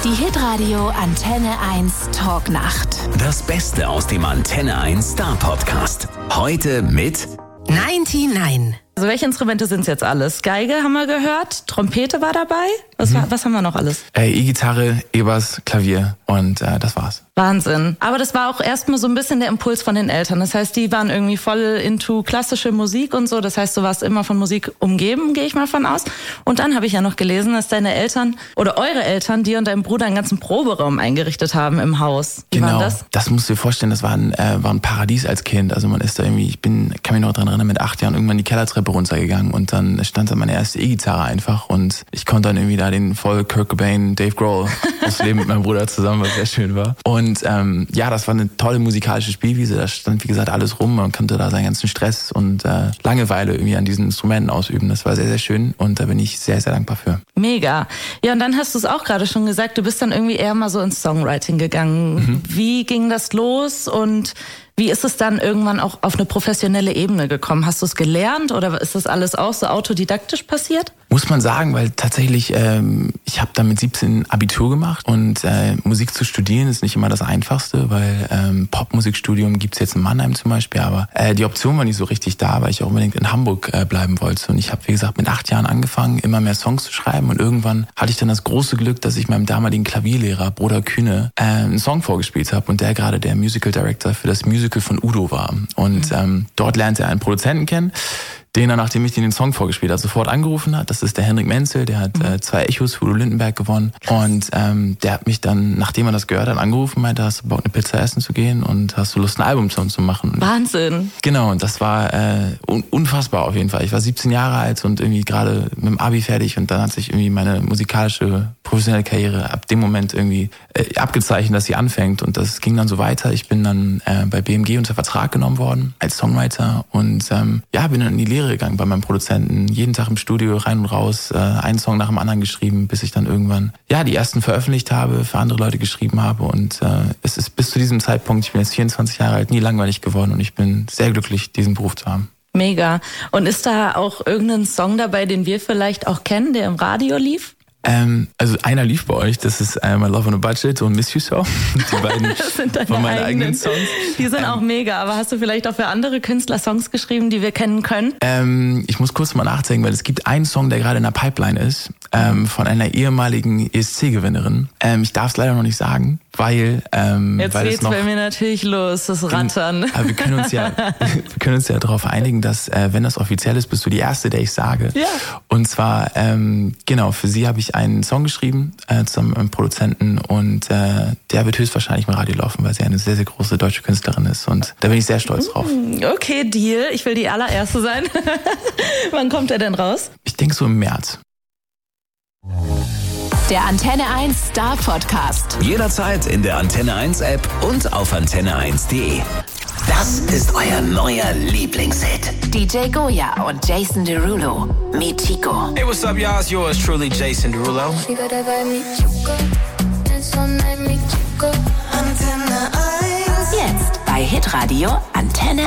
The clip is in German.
Die Hitradio Antenne 1 Talknacht. Das Beste aus dem Antenne 1 Star Podcast. Heute mit 99. Also welche Instrumente sind es jetzt alles? Geige haben wir gehört, Trompete war dabei. Was haben wir noch alles? E-Gitarre, E-Bass, Klavier und das war's. Wahnsinn. Aber das war auch erstmal so ein bisschen der Impuls von den Eltern. Das heißt, die waren irgendwie voll into klassische Musik und so. Das heißt, du warst immer von Musik umgeben, gehe ich mal von aus. Und dann habe ich ja noch gelesen, dass deine Eltern oder eure Eltern dir und deinem Bruder einen ganzen Proberaum eingerichtet haben im Haus. Wie war das? Das musst du dir vorstellen, das war ein Paradies als Kind. Also man ist da irgendwie, kann mich noch daran erinnern, mit 8 Jahren irgendwann die Kellertreppe runtergegangen und dann stand da meine erste E-Gitarre einfach und ich konnte dann irgendwie da den voll Kurt Cobain, Dave Grohl ausleben mit meinem Bruder zusammen, was sehr schön war. Und das war eine tolle musikalische Spielwiese, da stand wie gesagt alles rum, man konnte da seinen ganzen Stress und Langeweile irgendwie an diesen Instrumenten ausüben. Das war sehr, sehr schön und da bin ich sehr, sehr dankbar für. Mega. Ja, und dann hast du es auch gerade schon gesagt, du bist dann irgendwie eher mal so ins Songwriting gegangen. Mhm. Wie ging das los und wie ist es dann irgendwann auch auf eine professionelle Ebene gekommen? Hast du es gelernt oder ist das alles auch so autodidaktisch passiert? Muss man sagen, weil tatsächlich, ich habe dann mit 17 Abitur gemacht und Musik zu studieren ist nicht immer das Einfachste, weil Popmusikstudium gibt's jetzt in Mannheim zum Beispiel, aber die Option war nicht so richtig da, weil ich auch unbedingt in Hamburg bleiben wollte. Und ich habe, wie gesagt, mit 8 Jahren angefangen, immer mehr Songs zu schreiben und irgendwann hatte ich dann das große Glück, dass ich meinem damaligen Klavierlehrer, Bruder Kühne, einen Song vorgespielt habe und der gerade der Musical Director für das Musical von Udo war. Und dort lernte er einen Produzenten kennen, den er, nachdem ich den Song vorgespielt habe, sofort angerufen hat. Das ist der Henrik Menzel, der hat 2 Echos für Udo Lindenberg gewonnen. Krass. Und der hat mich dann, nachdem er das gehört hat, angerufen, meinte, hast du Bock, eine Pizza essen zu gehen und hast du Lust, ein Album zu machen? Wahnsinn. Genau, und das war unfassbar auf jeden Fall. Ich war 17 Jahre alt und irgendwie gerade mit dem Abi fertig und dann hat sich irgendwie meine musikalische, professionelle Karriere ab dem Moment irgendwie abgezeichnet, dass sie anfängt und das ging dann so weiter. Ich bin dann bei BMG unter Vertrag genommen worden als Songwriter und bin dann in die Lehre gegangen bei meinem Produzenten, jeden Tag im Studio rein und raus, einen Song nach dem anderen geschrieben, bis ich dann irgendwann die ersten veröffentlicht habe, für andere Leute geschrieben habe und es ist bis zu diesem Zeitpunkt, ich bin jetzt 24 Jahre alt, nie langweilig geworden und ich bin sehr glücklich, diesen Beruf zu haben. Mega. Und ist da auch irgendein Song dabei, den wir vielleicht auch kennen, der im Radio lief? Also einer lief bei euch, das ist My Love on a Budget und Miss You So. Die beiden das sind deine von meinen eigenen Songs. Die sind auch mega, aber hast du vielleicht auch für andere Künstler Songs geschrieben, die wir kennen können? Ich muss kurz mal nachdenken, weil es gibt einen Song, der gerade in der Pipeline ist, von einer ehemaligen ESC-Gewinnerin. Ich darf es leider noch nicht sagen, weil jetzt weil geht's bei mir natürlich los, das Rattern. Aber wir können uns ja darauf einigen, dass wenn das offiziell ist, bist du die Erste, der ich sage. Ja. Und zwar für sie habe ich einen Song geschrieben zusammen mit einem Produzenten und der wird höchstwahrscheinlich im Radio laufen, weil sie eine sehr, sehr große deutsche Künstlerin ist und da bin ich sehr stolz drauf. Okay, Deal. Ich will die allererste sein. Wann kommt er denn raus? Ich denke so im März. Der Antenne 1 Star Podcast. Jederzeit in der Antenne 1 App und auf antenne1.de. Das ist euer neuer Lieblingshit. DJ Goya und Jason Derulo. Mi Chico. Hey, what's up, y'all? It's yours truly, Jason Derulo. Jetzt bei Hitradio Antenne